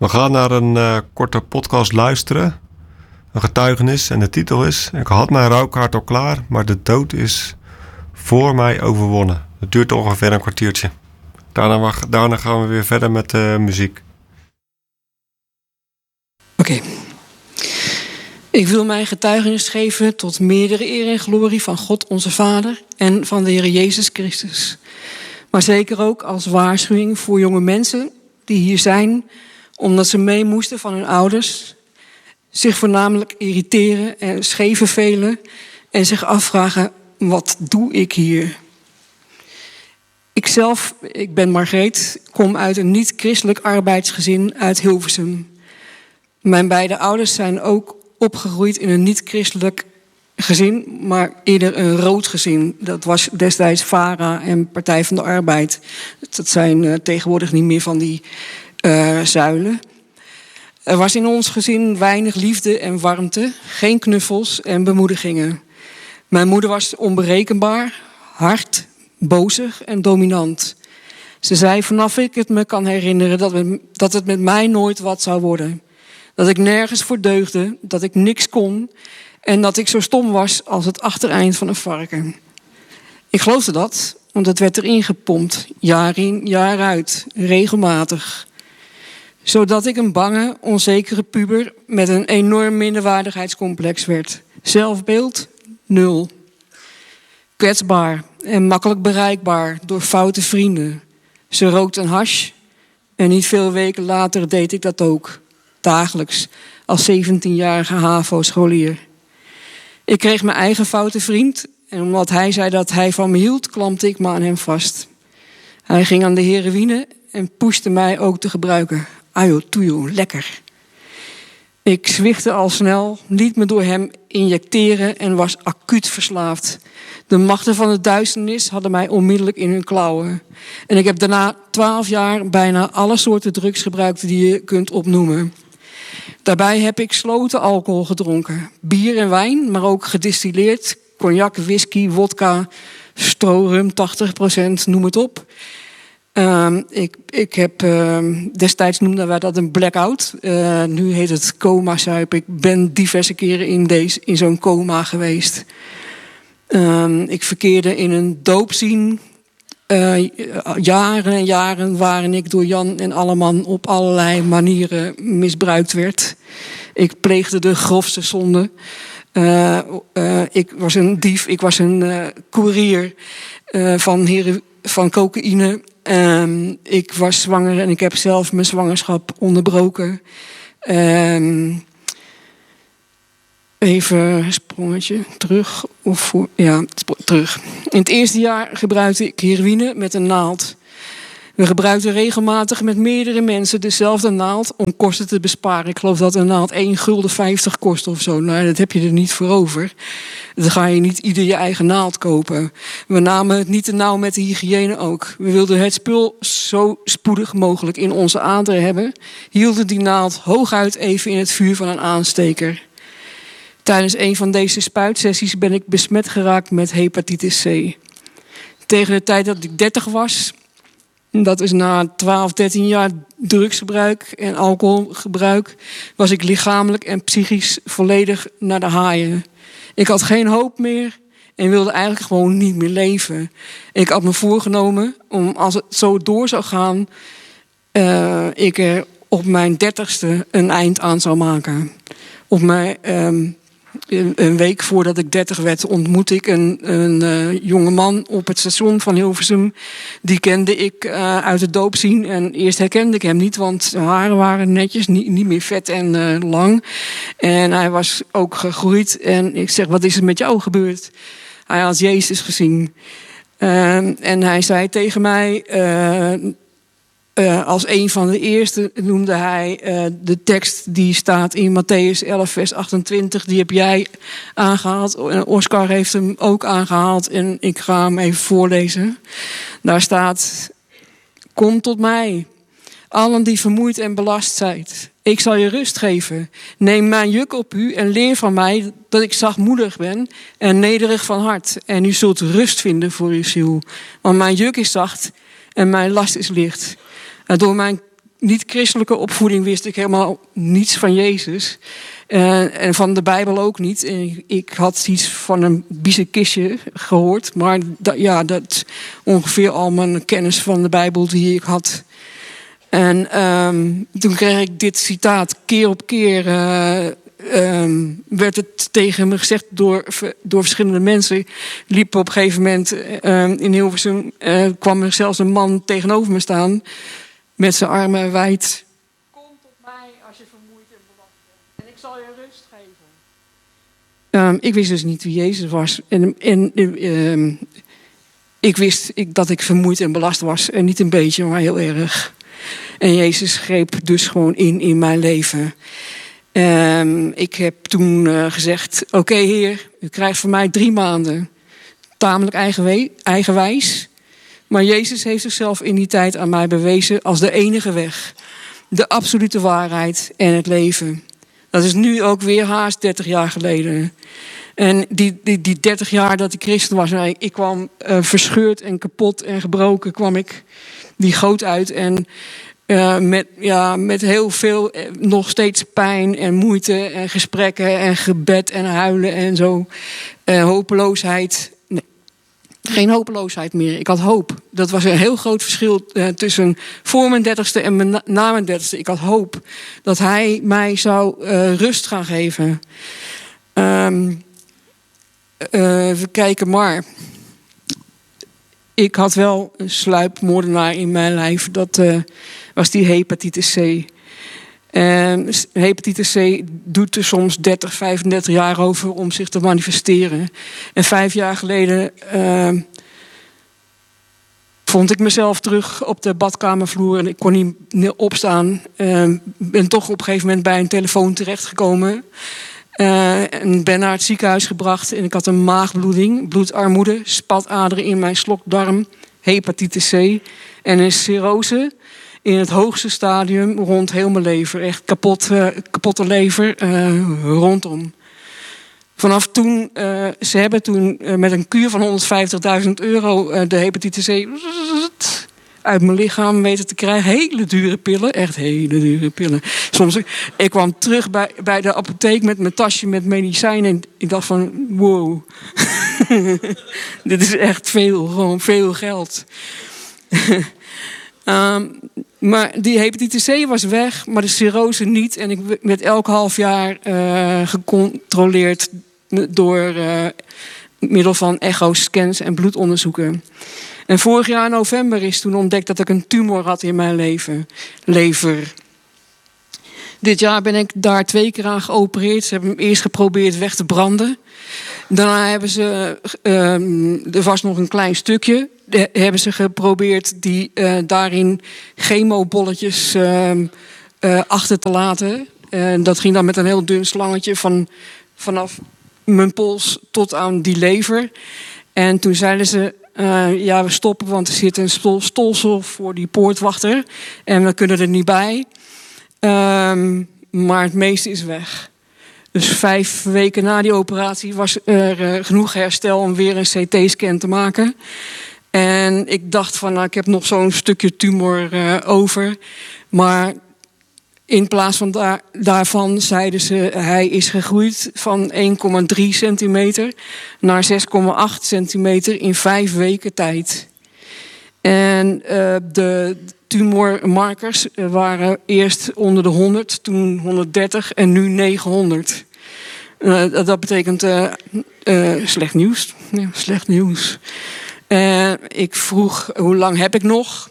We gaan naar een korte podcast luisteren. Een getuigenis en de titel is: ik had mijn rouwkaart al klaar, maar de dood is voor mij overwonnen. Het duurt ongeveer een kwartiertje. Daarna gaan we weer verder met muziek. Oké. Ik wil mijn getuigenis geven tot meerdere eer en glorie van God onze Vader en van de Heer Jezus Christus. Maar zeker ook als waarschuwing voor jonge mensen die hier zijn omdat ze mee moesten van hun ouders, zich voornamelijk irriteren en scheef vervelen en zich afvragen: wat doe ik hier? Ik ben Margreet, kom uit een niet-christelijk arbeidsgezin uit Hilversum. Mijn beide ouders zijn ook opgegroeid in een niet-christelijk gezin, maar eerder een rood gezin. Dat was destijds VARA en Partij van de Arbeid. Dat zijn tegenwoordig niet meer van die zuilen. Er was in ons gezin weinig liefde en warmte, geen knuffels en bemoedigingen. Mijn moeder was onberekenbaar, hard, bozig en dominant. Ze zei vanaf ik het me kan herinneren dat het met mij nooit wat zou worden. Dat ik nergens voor deugde, dat ik niks kon en dat ik zo stom was als het achtereind van een varken. Ik geloofde dat, want het werd erin gepompt, jaar in, jaar uit, regelmatig. Zodat ik een bange, onzekere puber met een enorm minderwaardigheidscomplex werd. Zelfbeeld, 0. Kwetsbaar en makkelijk bereikbaar door foute vrienden. Ze rookte een hash en niet veel weken later deed ik dat ook. Dagelijks, als 17-jarige HAVO-scholier. Ik kreeg mijn eigen foute vriend en omdat hij zei dat hij van me hield, klampte ik me aan hem vast. Hij ging aan de heroïne en pushte mij ook te gebruiken. Ajo, toejo, lekker. Ik zwichtte al snel, liet me door hem injecteren en was acuut verslaafd. De machten van de duisternis hadden mij onmiddellijk in hun klauwen. En ik heb daarna 12 jaar bijna alle soorten drugs gebruikt die je kunt opnoemen. Daarbij heb ik sloten alcohol gedronken. Bier en wijn, maar ook gedistilleerd. Cognac, whisky, wodka, strorum, 80%, noem het op. Ik heb destijds noemden wij dat een blackout. Nu heet het coma-zuip. Ik ben diverse keren in zo'n coma geweest. Ik verkeerde in een doopscene. Jaren en jaren waarin ik door Jan en Alleman op allerlei manieren misbruikt werd. Ik pleegde de grofste zonde. Ik was een dief, ik was een koerier van cocaïne. Ik was zwanger en ik heb zelf mijn zwangerschap onderbroken. Even een sprongetje terug. Terug. In het eerste jaar gebruikte ik heroïne met een naald. We gebruikten regelmatig met meerdere mensen dezelfde naald om kosten te besparen. Ik geloof dat een naald 1,50 gulden kost of zo. Nou, dat heb je er niet voor over. Dan ga je niet ieder je eigen naald kopen. We namen het niet te nauw met de hygiëne ook. We wilden het spul zo spoedig mogelijk in onze aderen hebben. Hielden die naald hooguit even in het vuur van een aansteker. Tijdens een van deze spuitsessies ben ik besmet geraakt met hepatitis C. Tegen de tijd dat ik 30 was, dat is na 12, 13 jaar drugsgebruik en alcoholgebruik, was ik lichamelijk en psychisch volledig naar de haaien. Ik had geen hoop meer en wilde eigenlijk gewoon niet meer leven. Ik had me voorgenomen om, als het zo door zou gaan, ik er op mijn 30ste een eind aan zou maken. Op mijn een week voordat ik 30 werd, ontmoette ik een jonge man op het station van Hilversum. Die kende ik uit het doopscene. En eerst herkende ik hem niet, want zijn haren waren netjes, niet meer vet en lang. En hij was ook gegroeid. En ik zeg, wat is er met jou gebeurd? Hij had Jezus gezien. En hij zei tegen mij, als een van de eerste noemde hij de tekst die staat in Mattheüs 11 vers 28. Die heb jij aangehaald. En Oscar heeft hem ook aangehaald. En ik ga hem even voorlezen. Daar staat: kom tot mij, allen die vermoeid en belast zijt. Ik zal je rust geven. Neem mijn juk op u en leer van mij dat ik zachtmoedig ben en nederig van hart. En u zult rust vinden voor uw ziel. Want mijn juk is zacht en mijn last is licht. Door niet-christelijke opvoeding wist ik helemaal niets van Jezus. En van de Bijbel ook niet. Ik had iets van een biezenkistje gehoord. Maar dat ongeveer al mijn kennis van de Bijbel die ik had. En toen kreeg ik dit citaat. Keer op keer werd het tegen me gezegd door verschillende mensen. Liep op een gegeven moment in Hilversum. Kwam er zelfs een man tegenover me staan. Met zijn armen wijd. Kom tot mij als je vermoeid en belast bent. En ik zal je rust geven. Ik wist dus niet wie Jezus was. En ik wist dat ik vermoeid en belast was. En niet een beetje, maar heel erg. En Jezus greep dus gewoon in mijn leven. Ik heb toen gezegd, oké, Heer, u krijgt van mij 3 maanden. Tamelijk eigenwijs. Maar Jezus heeft zichzelf in die tijd aan mij bewezen als de enige weg. De absolute waarheid en het leven. Dat is nu ook weer haast 30 jaar geleden. En die 30 jaar dat ik christen was, ik kwam verscheurd en kapot en gebroken, kwam ik die goot uit. En met heel veel nog steeds pijn en moeite en gesprekken en gebed en huilen en zo. Hopeloosheid. Nee, geen hopeloosheid meer. Ik had hoop. Dat was een heel groot verschil tussen voor mijn 30ste en na mijn 30ste. Ik had hoop dat hij mij zou rust gaan geven. Even kijken maar. Ik had wel een sluipmoordenaar in mijn lijf. Dat was die hepatitis C. Hepatitis C doet er soms 30, 35 jaar over om zich te manifesteren. En 5 jaar geleden vond ik mezelf terug op de badkamervloer. En ik kon niet opstaan. Ben toch op een gegeven moment bij een telefoon terechtgekomen. En ben naar het ziekenhuis gebracht. En ik had een maagbloeding, bloedarmoede, spataderen in mijn slokdarm, hepatitis C. En een cirrose in het hoogste stadium rond heel mijn lever. Echt kapotte lever rondom. Vanaf toen, ze hebben toen met een kuur van €150.000 de hepatitis C uit mijn lichaam weten te krijgen. Hele dure pillen, echt hele dure pillen. Soms, ik kwam terug bij de apotheek met mijn tasje met medicijnen. En ik dacht van, wow. Dit is echt veel, gewoon veel geld. Maar die hepatitis C was weg, maar de cirrose niet. En ik werd elk half jaar gecontroleerd door middel van echo-scans en bloedonderzoeken. En vorig jaar in november is toen ontdekt dat ik een tumor had in mijn lever. Dit jaar ben ik daar 2 keer aan geopereerd. Ze hebben hem eerst geprobeerd weg te branden. Daarna hebben ze, er was nog een klein stukje, hebben ze geprobeerd die daarin chemobolletjes achter te laten. Dat ging dan met een heel dun slangetje vanaf mijn pols tot aan die lever. En toen zeiden ze, we stoppen, want er zit een stolsel voor die poortwachter. En we kunnen er niet bij. Maar het meeste is weg. Dus 5 weken na die operatie was er genoeg herstel om weer een CT-scan te maken. En ik dacht van, ik heb nog zo'n stukje tumor over. Maar in plaats van daarvan zeiden ze, hij is gegroeid van 1,3 centimeter naar 6,8 centimeter in 5 weken tijd. En de tumormarkers waren eerst onder de 100, toen 130 en nu 900. Dat betekent slecht nieuws. Ja, slecht nieuws. Ik vroeg, hoe lang heb ik nog?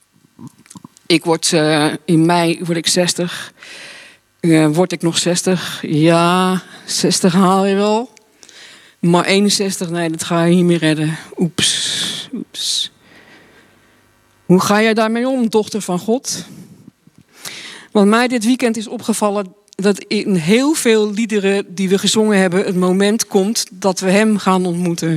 In mei word ik 60. Word ik nog 60? Ja, 60 haal je wel. Maar 61, nee, dat ga je niet meer redden. Oeps. Hoe ga jij daarmee om, dochter van God? Want mij dit weekend is opgevallen dat in heel veel liederen die we gezongen hebben het moment komt dat we hem gaan ontmoeten.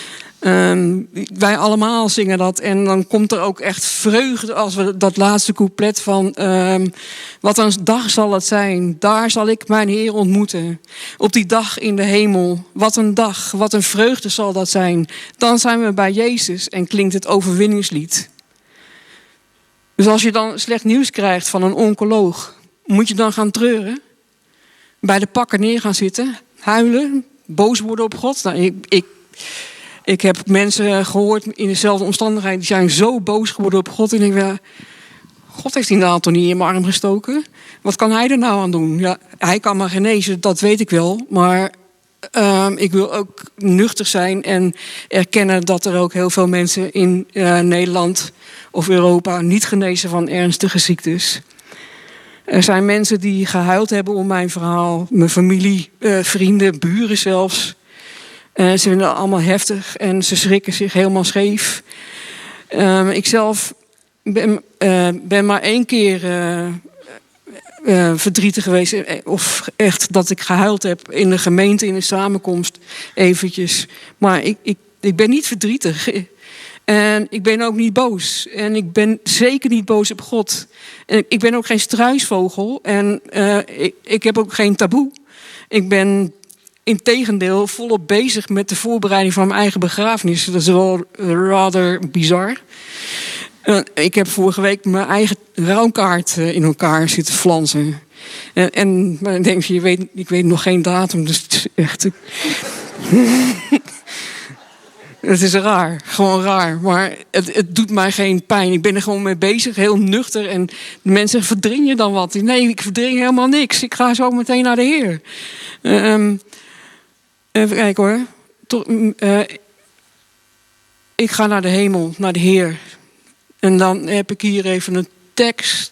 Wij allemaal zingen dat. En dan komt er ook echt vreugde als we dat laatste couplet van wat een dag zal het zijn. Daar zal ik mijn Heer ontmoeten. Op die dag in de hemel. Wat een dag, wat een vreugde zal dat zijn. Dan zijn we bij Jezus en klinkt het overwinningslied. Dus als je dan slecht nieuws krijgt van een oncoloog, moet je dan gaan treuren? Bij de pakken neer gaan zitten, huilen, boos worden op God? Nou, ik heb mensen gehoord in dezelfde omstandigheden, die zijn zo boos geworden op God. En ik denk, God heeft die naald toch niet in mijn arm gestoken? Wat kan hij er nou aan doen? Ja, hij kan me genezen, dat weet ik wel. Maar ik wil ook nuchter zijn en erkennen dat er ook heel veel mensen in Nederland of Europa niet genezen van ernstige ziektes. Er zijn mensen die gehuild hebben om mijn verhaal. Mijn familie, vrienden, buren zelfs. Ze vinden het allemaal heftig en ze schrikken zich helemaal scheef. Ik zelf ben maar 1 keer verdrietig geweest. Of echt dat ik gehuild heb in de gemeente, in een samenkomst. Eventjes. Maar ik ben niet verdrietig. En ik ben ook niet boos. En ik ben zeker niet boos op God. En ik ben ook geen struisvogel. En ik heb ook geen taboe. Ik ben integendeel volop bezig met de voorbereiding van mijn eigen begrafenis. Dat is wel rather bizar. Ik heb vorige week mijn eigen rouwkaart in elkaar zitten flansen. En maar dan denk je, ik weet nog geen datum. Dus het is echt... Het is raar, gewoon raar. Maar het doet mij geen pijn. Ik ben er gewoon mee bezig, heel nuchter. En de mensen zeggen, verdring je dan wat? Nee, ik verdring helemaal niks. Ik ga zo meteen naar de Heer. Even kijken hoor. Ik ga naar de hemel, naar de Heer. En dan heb ik hier even een tekst.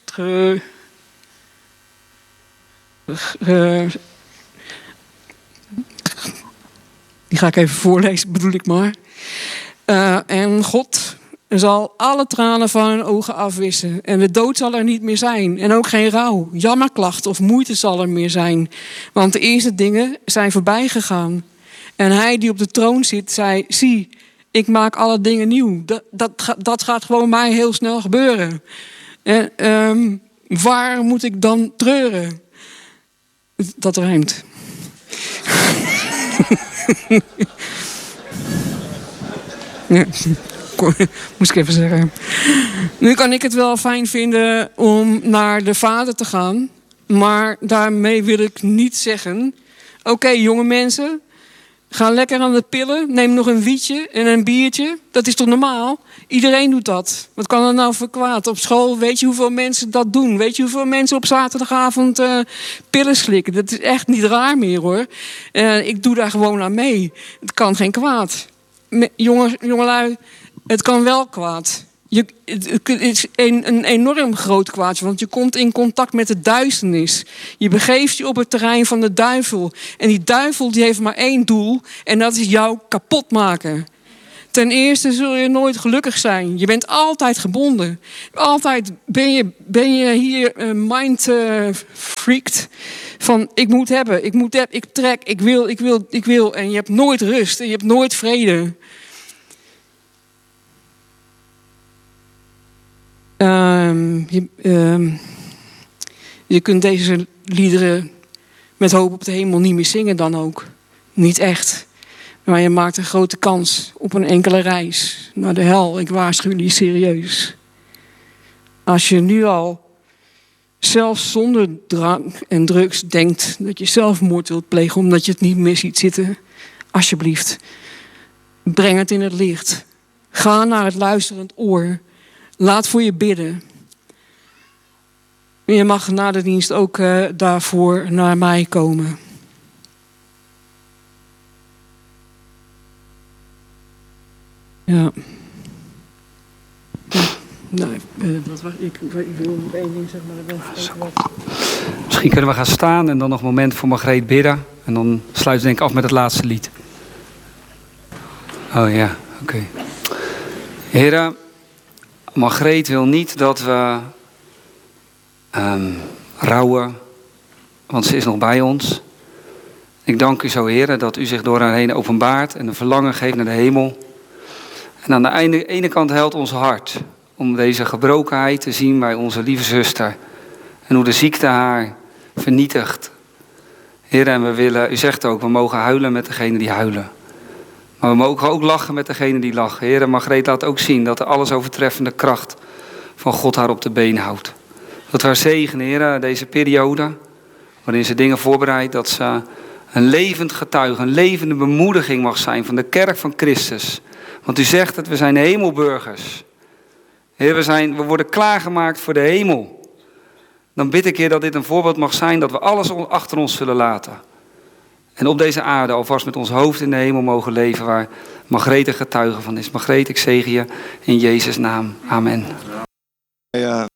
Die ga ik even voorlezen, bedoel ik maar. En God zal alle tranen van hun ogen afwissen. En de dood zal er niet meer zijn. En ook geen rouw, jammerklacht of moeite zal er meer zijn. Want de eerste dingen zijn voorbij gegaan. En hij die op de troon zit, zei, zie, ik maak alle dingen nieuw. Dat gaat gewoon mij heel snel gebeuren. En waar moet ik dan treuren? Dat rijmt. Ja, moest ik even zeggen. Nu kan ik het wel fijn vinden om naar de Vader te gaan. Maar daarmee wil ik niet zeggen... Oké, jonge mensen, ga lekker aan de pillen. Neem nog een wietje en een biertje. Dat is toch normaal? Iedereen doet dat. Wat kan er nou voor kwaad? Op school, weet je hoeveel mensen dat doen? Weet je hoeveel mensen op zaterdagavond pillen slikken? Dat is echt niet raar meer, hoor. Ik doe daar gewoon aan mee. Het kan geen kwaad. Jongelui, het kan wel kwaad. Het is een enorm groot kwaad, want je komt in contact met de duisternis. Je begeeft je op het terrein van de duivel. En die duivel die heeft maar 1 doel, en dat is jou kapot maken. Ten eerste zul je nooit gelukkig zijn. Je bent altijd gebonden. Altijd ben je hier mind-freaked. Van ik moet hebben, ik trek, ik wil. En je hebt nooit rust en je hebt nooit vrede. Je kunt deze liederen met hoop op de hemel niet meer zingen dan ook. Niet echt. Maar je maakt een grote kans op een enkele reis naar de hel. Ik waarschuw jullie serieus. Als je nu al, zelfs zonder drank en drugs, denkt dat je zelfmoord wilt plegen omdat je het niet meer ziet zitten, alsjeblieft, breng het in het licht. Ga naar het luisterend oor. Laat voor je bidden. Je mag na de dienst ook daarvoor naar mij komen. Ja. Nou, ik wil nog 1 ding zeggen, maar misschien kunnen we gaan staan en dan nog een moment voor Margreet bidden. En dan sluiten we denk ik af met het laatste lied. Oh ja, oké. Heren, Margreet wil niet dat we rouwen, want ze is nog bij ons. Ik dank u zo, heren, dat u zich door haar heen openbaart en een verlangen geeft naar de hemel. En aan de ene kant helpt ons hart om deze gebrokenheid te zien bij onze lieve zuster. En hoe de ziekte haar vernietigt. Heer, en we willen, u zegt ook, we mogen huilen met degenen die huilen. Maar we mogen ook lachen met degenen die lachen. Heer, en Margreet laat ook zien dat de alles overtreffende kracht van God haar op de been houdt. Dat we haar zegenen, Heer, deze periode, waarin ze dingen voorbereidt, dat ze een levend getuige, een levende bemoediging mag zijn van de kerk van Christus. Want u zegt dat we zijn hemelburgers. Heer, we worden klaargemaakt voor de hemel. Dan bid ik, Heer, dat dit een voorbeeld mag zijn, dat we alles achter ons zullen laten. En op deze aarde alvast met ons hoofd in de hemel mogen leven, waar Margrethe getuige van is. Margrethe, ik zegen je in Jezus' naam. Amen. Ja.